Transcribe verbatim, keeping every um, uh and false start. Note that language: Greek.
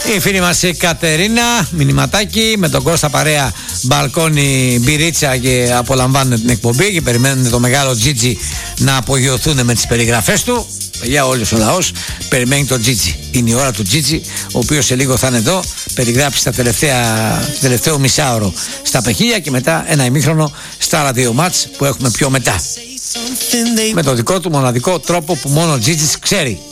Η φίλη μας η Κατερίνα, μηνυματάκι με τον Κώστα παρέα, μπαλκόνι, μπυρίτσα και απολαμβάνουν την εκπομπή και περιμένουν το μεγάλο Τζίτζι να απογειωθούν με τις περιγραφές του. Για όλος ο λαός περιμένει τον Τζίτζι. Είναι η ώρα του Τζίτζι, ο οποίος σε λίγο θα είναι εδώ, περιγράψει τα τελευταία, το τελευταίο μισάωρο στα παιχνίδια και μετά ένα ημίχρονο στα άλλα δύο μάτς που έχουμε πιο μετά. Με το δικό του μοναδικό τρόπο που μόνο ο Τζίτζις ξέρει.